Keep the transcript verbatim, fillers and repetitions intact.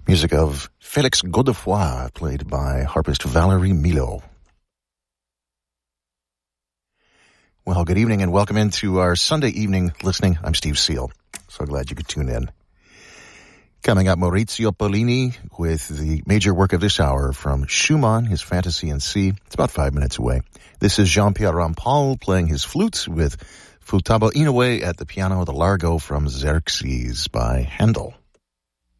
Music of Félix Godefroy, played by harpist Valerie Milo. Well, good evening and welcome into our Sunday evening listening. I'm Steve Seal. So glad you could tune in. Coming up, Maurizio Pollini with the major work of this hour from Schumann, his Fantasy in C. It's about five minutes away. This is Jean-Pierre Rampal playing his flutes with Futaba Inoue at the piano, the Largo from Xerxes by Handel.